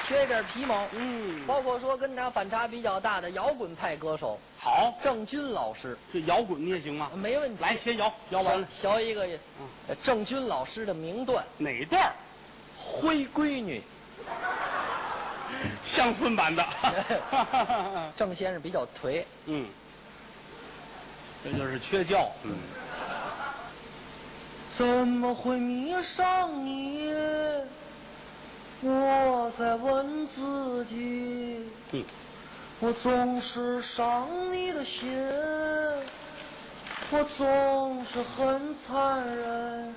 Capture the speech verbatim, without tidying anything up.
缺一点皮毛。 嗯， 包括说跟他反差比较大的摇滚派歌手好， 郑钧老师， 这摇滚你也行吗？ 没问题。 来，先摇，摇完了， 学一个， 嗯呃郑钧老师的名段， 哪段？ 灰闺女。 乡村版的。 郑先生比较颓。 嗯，这就是缺觉。嗯。 怎么会迷上你？我在问自己。 嗯。 我总是伤你的心，我总是很残忍。